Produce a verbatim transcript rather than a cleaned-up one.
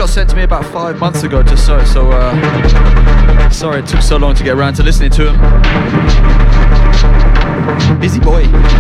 got sent to me about five months ago, just so, so uh, sorry it took so long to get around to listening to him. Busy boy.